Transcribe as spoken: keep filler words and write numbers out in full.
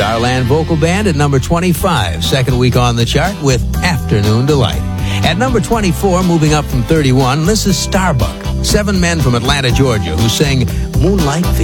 Starland Vocal Band at number twenty-five, second week on the chart with Afternoon Delight. At number twenty-four, moving up from thirty-one, this is Starbuck, seven men from Atlanta, Georgia, who sang Moonlight